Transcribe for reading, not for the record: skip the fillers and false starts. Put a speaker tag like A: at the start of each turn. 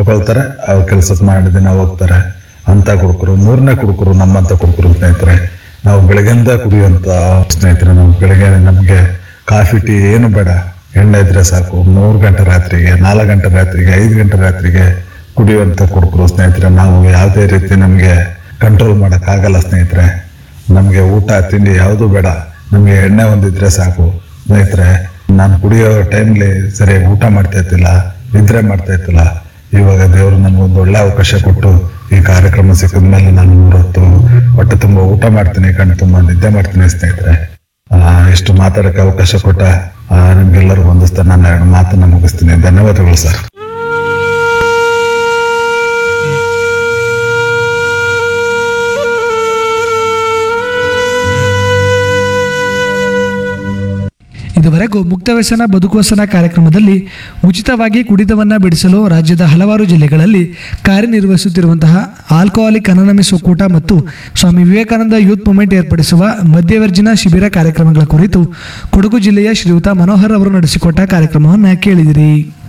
A: ತಗೊಳ್ತಾರೆ, ಅವ್ರ ಕೆಲಸ ಮಾಡಿ ದಿನ ಹೋಗ್ತಾರೆ ಅಂತ ಕುಡುಕರು. ಮೂರನೇ ಕುಡುಕರು ನಮ್ಮಂತ ಕುಡುಕರು ಸ್ನೇಹಿತರೆ, ನಾವು ಬೆಳಗ್ಗೆಯಿಂದ ಕುಡಿಯುವಂತ ಸ್ನೇಹಿತರೆ. ನಾವು ಬೆಳಗ್ಗೆ ನಮಗೆ ಕಾಫಿ ಟೀ ಏನು ಬೇಡ, ಎಣ್ಣೆ ಇದ್ರೆ ಸಾಕು. 3 ಗಂಟೆ ರಾತ್ರಿಗೆ, 4 ಗಂಟೆ ರಾತ್ರಿಗೆ, 5 ಗಂಟೆ ರಾತ್ರಿಗೆ ಕುಡಿಯುವಂತ ಕುಡುಕರು ಸ್ನೇಹಿತರೆ. ನಾವು ಯಾವುದೇ ರೀತಿ ನಮಗೆ ಕಂಟ್ರೋಲ್ ಆಗಲ್ಲ ಸ್ನೇಹಿತರೆ. ನಮಗೆ ಊಟ ತಿಂಡಿ ಯಾವುದು ಬೇಡ, ನಮಗೆ ಎಣ್ಣೆ ಒಂದಿದ್ರೆ ಸಾಕು ಸ್ನೇಹಿತರೆ. ನಾನು ಕುಡಿಯೋ ಟೈಮ್ಲಿ ಸರಿಯಾಗಿ ಊಟ ಮಾಡ್ತಾ ಇರ್ತಿಲ್ಲ, ನಿದ್ರೆ ಮಾಡ್ತಾ ಇರ್ತಿಲ್ಲ. ಇವಾಗ ದೇವರು ನಮಗೊಂದು ಒಳ್ಳೆ ಅವಕಾಶ ಕೊಟ್ಟು ಈ ಕಾರ್ಯಕ್ರಮ ಸಿಕ್ಕಿದ ಮೇಲೆ ನಾನು 3 ಹೊತ್ತು ಹೊಟ್ಟೆ ತುಂಬ ಊಟ ಮಾಡ್ತೀನಿ, ಕಣ್ಣು ತುಂಬ ನಿದ್ದೆ ಮಾಡ್ತೀನಿ ಸ್ನೇಹಿತರೆ. ಎಷ್ಟು ಮಾತಾಡಕ್ಕೆ ಅವಕಾಶ ಕೊಟ್ಟ ನಿಮ್ಗೆಲ್ಲರೂ ಹೊಂದಿಸ್ತಾ ನಾನು 2 ಮಾತನ್ನ ಮುಗಿಸ್ತೀನಿ. ಧನ್ಯವಾದಗಳು ಸರ್.
B: ಇದುವರೆಗೂ ಮುಕ್ತ ವ್ಯಸನ ಬದುಕುವಸನ ಕಾರ್ಯಕ್ರಮದಲ್ಲಿ ಉಚಿತವಾಗಿ ಕುಡಿತವನ್ನು ಬಿಡಿಸಲು ರಾಜ್ಯದ ಹಲವಾರು ಜಿಲ್ಲೆಗಳಲ್ಲಿ ಕಾರ್ಯನಿರ್ವಹಿಸುತ್ತಿರುವಂತಹ ಆಲ್ಕೋಹಾಲಿಕ್ ಅನಾನಮಿಸ್ ಒಕ್ಕೂಟ ಮತ್ತು ಸ್ವಾಮಿ ವಿವೇಕಾನಂದ ಯೂತ್ ಮೂವ್ಮೆಂಟ್ ಏರ್ಪಡಿಸುವ ಮಧ್ಯವರ್ಜಿನ ಶಿಬಿರ ಕಾರ್ಯಕ್ರಮಗಳ ಕುರಿತು ಕೊಡಗು ಜಿಲ್ಲೆಯ ಶ್ರೀಯುತ ಮನೋಹರ್ ಅವರು ನಡೆಸಿಕೊಟ್ಟ ಕಾರ್ಯಕ್ರಮವನ್ನು ಕೇಳಿದಿರಿ.